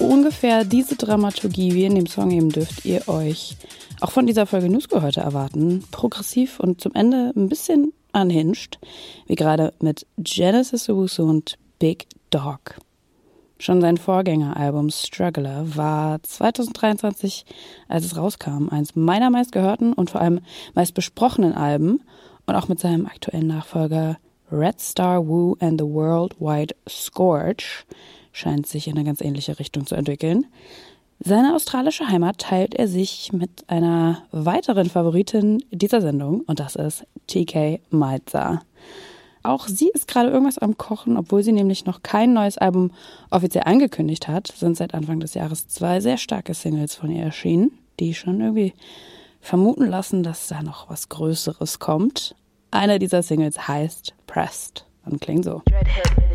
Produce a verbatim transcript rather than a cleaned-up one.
ungefähr diese Dramaturgie wie in dem Song eben dürft ihr euch auch von dieser Folge Newsco heute erwarten. Progressiv und zum Ende ein bisschen unhinged, wie gerade mit Genesis Owusu und Big Dog. Schon sein Vorgängeralbum Struggler war zwanzig dreiundzwanzig, als es rauskam, eines meiner meistgehörten und vor allem meist besprochenen Alben, und auch mit seinem aktuellen Nachfolger Red Star Woo and the Worldwide Scourge scheint sich in eine ganz ähnliche Richtung zu entwickeln. Seine australische Heimat teilt er sich mit einer weiteren Favoritin dieser Sendung, und das ist T K Maitza. Auch sie ist gerade irgendwas am Kochen, obwohl sie nämlich noch kein neues Album offiziell angekündigt hat, sind seit Anfang des Jahres zwei sehr starke Singles von ihr erschienen, die schon irgendwie vermuten lassen, dass da noch was Größeres kommt. Eine dieser Singles heißt Pressed und klingt so.